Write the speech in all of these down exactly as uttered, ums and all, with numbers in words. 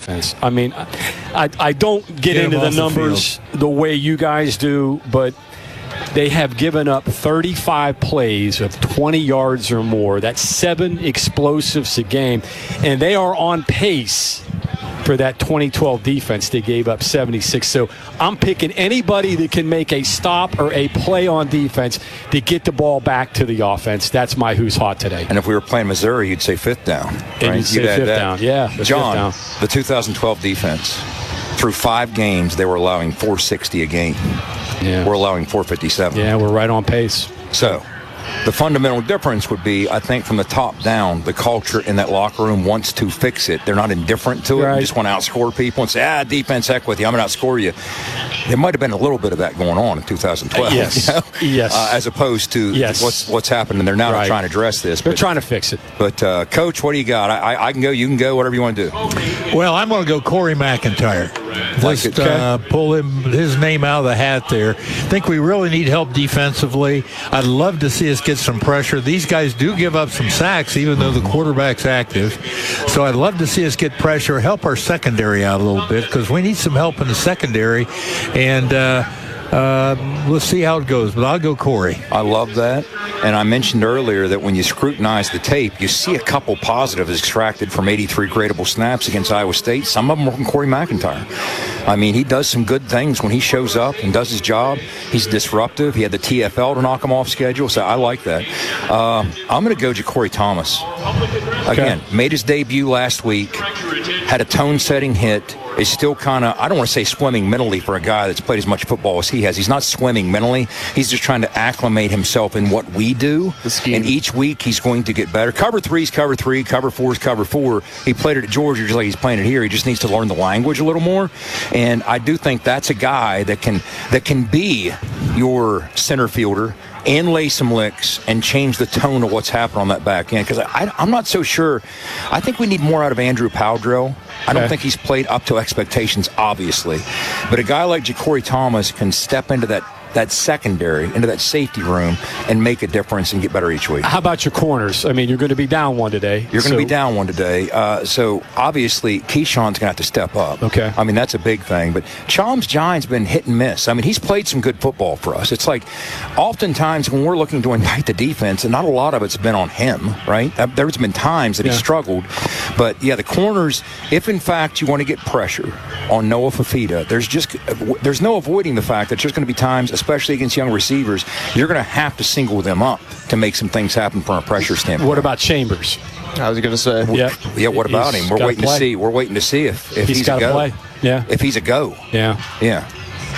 defense. I mean, I, I don't get, Get into the numbers the, the way you guys do, but they have given up thirty-five plays of twenty yards or more. That's seven explosives a game, and they are on pace for that twenty twelve defense. They gave up seventy-six. So I'm picking anybody that can make a stop or a play on defense to get the ball back to the offense. That's my who's hot today. And if we were playing Missouri, you'd say fifth down. And right? you'd say you'd fifth down, yeah. John, fifth down. The two thousand twelve defense, through five games, they were allowing four sixty a game. Yeah. We're allowing four fifty-seven. Yeah, we're right on pace. So the fundamental difference would be, I think, from the top down, the culture in that locker room wants to fix it. They're not indifferent to it. Right. They just want to outscore people and say, ah, defense, heck with you. I'm going to outscore you. There might have been a little bit of that going on in two thousand twelve. Yes. You know? Yes. Uh, as opposed to yes. what's what's happened, and they're now right. trying to address this. They're but, trying to fix it. But, uh, Coach, what do you got? I, I, I can go. You can go. Whatever you want to do. Well, I'm going to go Corey McIntyre. Like Just it, okay. uh, pull him his name out of the hat there. I think we really need help defensively. I'd love to see us get some pressure. These guys do give up some sacks, even though the quarterback's active. So I'd love to see us get pressure, help our secondary out a little bit, because we need some help in the secondary. And uh, uh, let's see how it goes. But I'll go Corey. I love that. And I mentioned earlier that when you scrutinize the tape, you see a couple positives extracted from eighty-three gradable snaps against Iowa State. Some of them were from Corey McIntyre. I mean, he does some good things when he shows up and does his job. He's disruptive. He had the T F L to knock him off schedule, so I like that. Uh, I'm going to go Ja'Cory Thomas. Again, okay. Made his debut last week, had a tone-setting hit. Is still kind of, I don't want to say swimming mentally for a guy that's played as much football as he has. He's not swimming mentally. He's just trying to acclimate himself in what we do. And each week he's going to get better. Cover three's cover three, cover four's cover four. He played it at Georgia just like he's playing it here. He just needs to learn the language a little more. And I do think that's a guy that can that can be your center fielder and lay some licks and change the tone of what's happening on that back end. Because I'm not so sure. I think we need more out of Andrew Powdrill. I don't okay. think he's played up to expectations, obviously. But a guy like Ja'Cory Thomas can step into that that secondary, into that safety room, and make a difference and get better each week. How about your corners? I mean, you're going to be down one today. You're going to so. be down one today. Uh, so, obviously, Keyshawn's going to have to step up. Okay. I mean, that's a big thing. But Chalmers Giant's been hit and miss. I mean, he's played some good football for us. It's like, oftentimes when we're looking to indict the defense, and not a lot of it's been on him, right? There's been times that yeah. he struggled. But, yeah, the corners, if in fact you want to get pressure on Noah Fafita, there's just there's no avoiding the fact that there's going to be times, especially against young receivers, you're going to have to single them up to make some things happen from a pressure standpoint. What about Chambers? I was going to say. Yeah. Yeah. What about he's him? We're waiting play. to see. We're waiting to see if, if he's, he's got a go. Play. Yeah. If he's a go. Yeah. Yeah.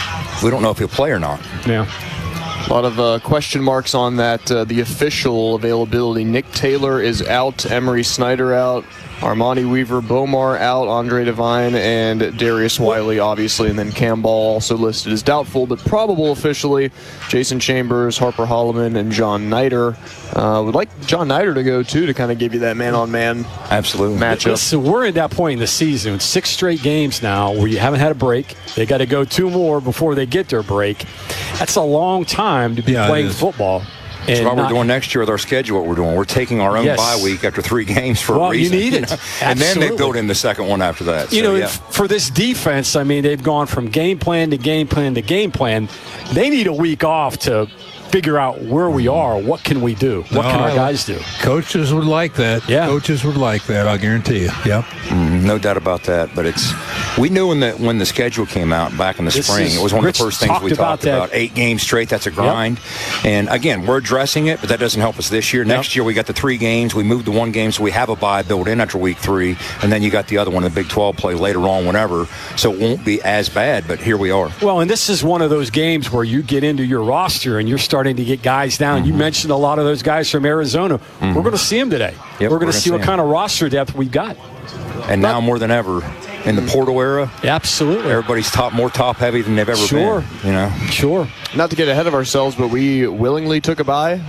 We don't know if he'll play or not. Yeah. A lot of uh, question marks on that. Uh, the official availability. Nick Taylor is out. Emery Snyder out. Armani Weaver, Bomar out, Andre Devine, and Darius Wiley, obviously, and then Cam Ball also listed as doubtful, but probable officially. Jason Chambers, Harper Holloman, and John Nider. Uh, would like John Nider to go, too, to kind of give you that man-on-man Absolutely. matchup. So we're at that point in the season. Six straight games now where you haven't had a break. They got to go two more before they get their break. That's a long time to be yeah, playing football. That's what we're doing next year with our schedule. What we're doing, we're taking our own yes. bye week after three games for well, a reason. you need it, you know? And then they build in the second one after that. You so, know, yeah. for this defense, I mean, they've gone from game plan to game plan to game plan. They need a week off to figure out where we are. What can we do? What no, can our I, guys do? Coaches would like that. Yeah. Coaches would like that, I'll guarantee you. Yep. Mm, no doubt about that. But it's we knew when the when the schedule came out back in the this spring, is, it was one Rich of the first things we about talked about. Eight games straight, that's a grind. Yep. And again, we're addressing it, but that doesn't help us this year. Yep. Next year we got the three games. We moved to one game, so we have a bye built in after week three. And then you got the other one in the Big twelve play later on, whenever. So it won't be as bad, but here we are. Well, and this is one of those games where you get into your roster and you're starting to get guys down. Mm-hmm. You mentioned a lot of those guys from Arizona. Mm-hmm. We're going to see them today. Yep, we're going to see what see kind of roster depth we've got. And now more than ever, in the portal era, absolutely, everybody's top more top heavy than they've ever sure. been. You know, sure. Not to get ahead of ourselves, but we willingly took a bye.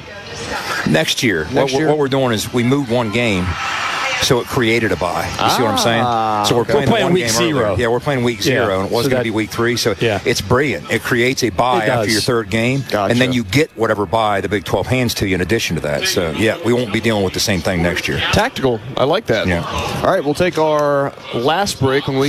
Next year, Next what, year? what we're doing is we moved one game. So it created a bye. You ah, see what I'm saying? So we're okay. playing, we're playing one week game zero. Earlier. Yeah, we're playing week zero, yeah. and it was so going to that, be week three. So yeah. it's brilliant. It creates a bye after your third game, gotcha. and then you get whatever bye the Big twelve hands to you in addition to that. So, yeah, we won't be dealing with the same thing next year. Tactical. I like that. Yeah. All right, we'll take our last break when we